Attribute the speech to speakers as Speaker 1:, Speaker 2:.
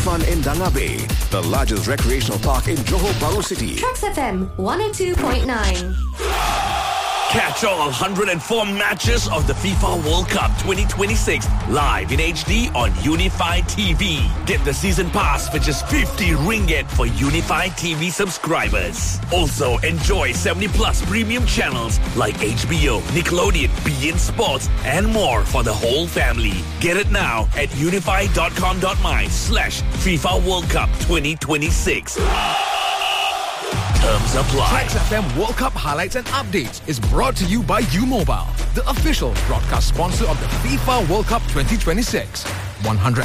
Speaker 1: fun in Dangabe, the largest recreational park in Johor Bahru City.
Speaker 2: Trax FM 102.9.
Speaker 3: Catch all 104 matches of the FIFA World Cup 2026 live in HD on Unified TV. Get the season pass for just 50 ringgit for Unified TV subscribers. Also, enjoy 70+ premium channels like HBO, Nickelodeon, beIN Sports, and more for the whole family. Get it now at unified.com.my/FIFA World Cup 2026. Terms apply.
Speaker 4: Trax FM World Cup highlights and updates is brought to you by U-Mobile, the official broadcast sponsor of the FIFA World Cup 2026. 100